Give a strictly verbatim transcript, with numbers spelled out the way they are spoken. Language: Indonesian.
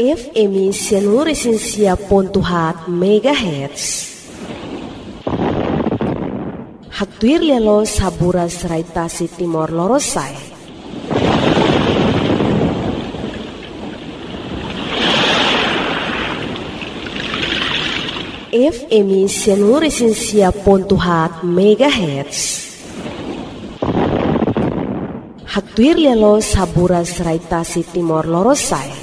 F M Seluruh ponto hat megahertz. Haktuir lelo saburas raitasi Timor Lorosai. F M Seluruh ponto hat megahertz. Haktuir lelo saburas raitasi Timor Lorosai.